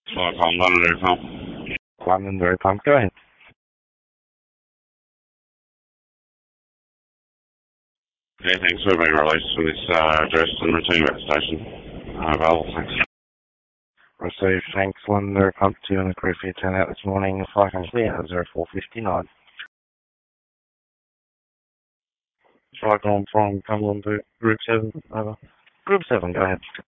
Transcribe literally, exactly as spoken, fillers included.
Flight from London to Pump. London to Pump, go ahead. Yeah, thanks. We've been released from this uh, address and returning back to the station. Uh, well, thanks. Received, thanks. London to Pump to you and the crew for your turnout this morning. Flight from clear, zero four fifty-nine. Flight on from Cumberland to Group seven, over. Group seven, go ahead.